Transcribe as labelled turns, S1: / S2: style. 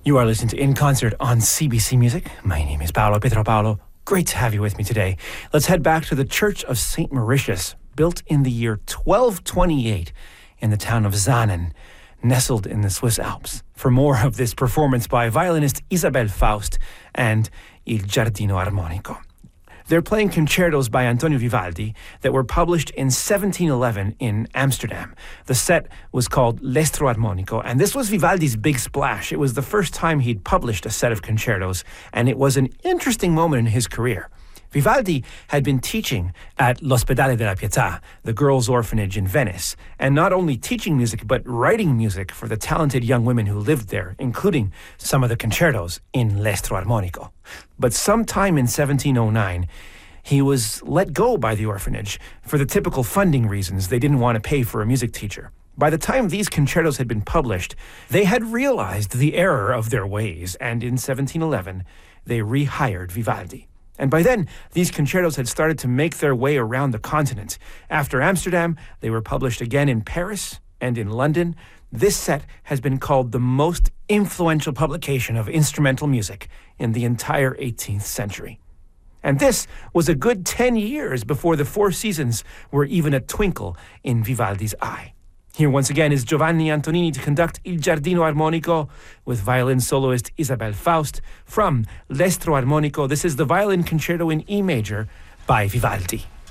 S1: You are listening to In Concert on CBC Music. My name is Paolo Pietro. Great to have you with me today. Let's head back to the Church of St. Mauritius, built in the year 1228 in the town of Zanen, nestled in the Swiss Alps, for more of this performance by violinist Isabelle Faust and Il Giardino Armonico. They're playing concertos by Antonio Vivaldi that were published in 1711 in Amsterdam. The set was called L'Estro Armonico, and this was Vivaldi's big splash. It was the first time he'd published a set of concertos, and it was an interesting moment in his career. Vivaldi had been teaching at L'Ospedale della Pietà, the girls' orphanage in Venice, and not only teaching music, but writing music for the talented young women who lived there, including some of the concertos in L'Estro Armonico. But sometime in 1709, he was let go by the orphanage for the typical funding reasons. They didn't want to pay for a music teacher. By the time these concertos had been published, they had realized the error of their ways, and in 1711, they rehired Vivaldi. And by then, these concertos had started to make their way around the continent. After Amsterdam, they were published again in Paris and in London. This set has been called the most influential publication of instrumental music in the entire 18th century. And this was a good 10 years before the Four Seasons were even a twinkle in Vivaldi's eye. Here once again is Giovanni Antonini to conduct Il Giardino Armonico with violin soloist Isabelle Faust from L'Estro Armonico. This is the violin concerto in E major by Vivaldi.